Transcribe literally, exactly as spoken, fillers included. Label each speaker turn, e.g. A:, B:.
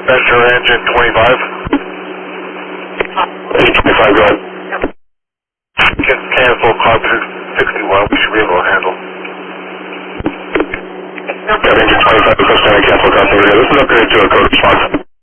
A: Venture engine twenty-five.
B: Engine twenty-five, go ahead.
A: Can cancel cloud sixty-one, we should be able to handle.
B: Got engine twenty-five, push down and cancel cloud sixty-one. This is upgraded to a code response.